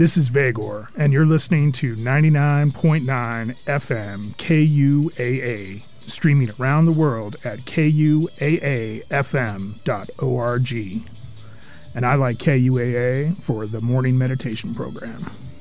This is Vagor, and you're listening to 99.9 FM KUAA, streaming around the world at kuaafm.org. And I like KUAA for the morning meditation program.